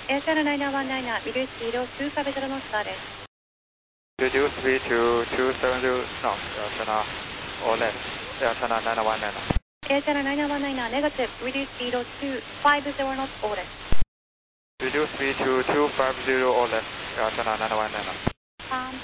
Air Channel 919, reduce speed to 250 knots status. Reduce speed to 270 knots, Air Channel all left, Air Channel 919. Air Channel 919, negative, reduce speed to 250 knots all left. Reduce speed to 250 all left, Air Channel 919.